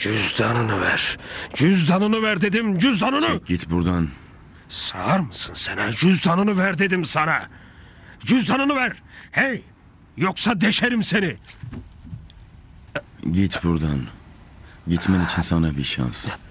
Cüzdanını ver. Cüzdanını ver dedim, cüzdanını. Çek git buradan. Sağır mısın sen ha? Cüzdanını ver dedim sana. Cüzdanını ver. Hey! Yoksa deşerim seni. Git buradan. Gitmen için sana bir şans.